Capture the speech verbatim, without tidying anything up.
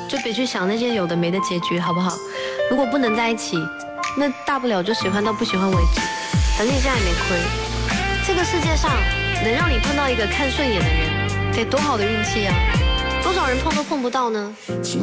就别去想那些有的没的结局，好不好？如果不能在一起，那大不了就喜欢到不喜欢为止，反正你现在也没亏。这个世界上能让你碰到一个看顺眼的人，得多好的运气啊！多少人碰都碰不到呢？